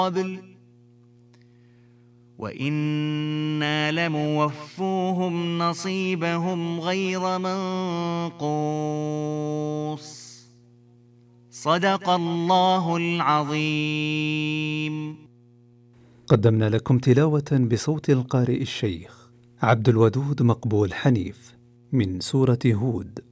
وإنا لموفوهم نصيبهم غير منقوص. صدق الله العظيم. قدمنا لكم تلاوة بصوت القارئ الشيخ عبد الودود مقبول حنيف من سورة هود.